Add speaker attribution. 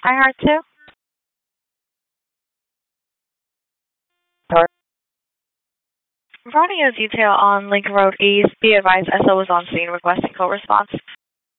Speaker 1: Heart 2? Reporting a detail on Lincoln Road East. Be advised, SO was on scene requesting co-response.